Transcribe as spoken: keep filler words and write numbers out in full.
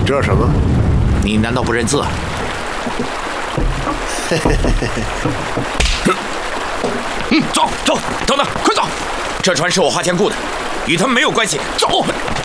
这什么？ 你难道不认字啊？嗯，走走，等等，快走！这船是我花钱雇的，与他们没有关系。走。